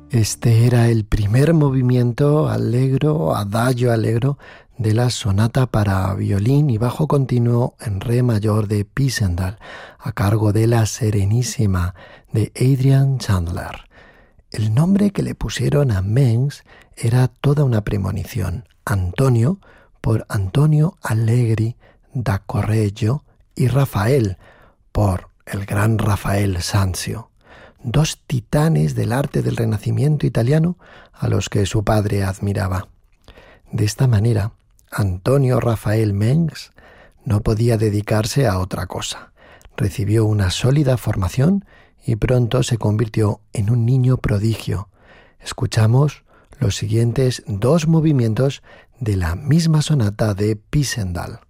Este era el primer movimiento allegro, adagio allegro, de la sonata para violín y bajo continuo en re mayor de Pisendal, a cargo de la Serenísima de Adrian Chandler. El nombre que le pusieron a Mengs era toda una premonición. Antonio, por Antonio Allegri da Correggio, y Rafael, por el gran Rafael Sanzio, dos titanes del arte del Renacimiento italiano a los que su padre admiraba. De esta manera, Antonio Rafael Mengs no podía dedicarse a otra cosa. Recibió una sólida formación y pronto se convirtió en un niño prodigio. Escuchamos los siguientes dos movimientos de la misma sonata de Pisendal.